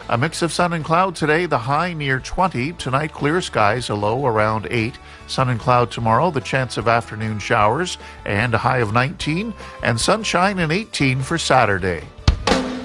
A mix of sun and cloud today, the high near 20. Tonight, clear skies, a low around 8. Sun and cloud tomorrow, the chance of afternoon showers, and a high of 19. And sunshine and 18 for Saturday.